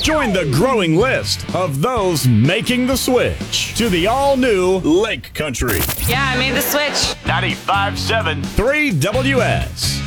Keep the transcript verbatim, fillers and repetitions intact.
Join the growing list of those making the switch to the all-new Lake Country. Yeah, I made the switch. ninety-five point seven three W S.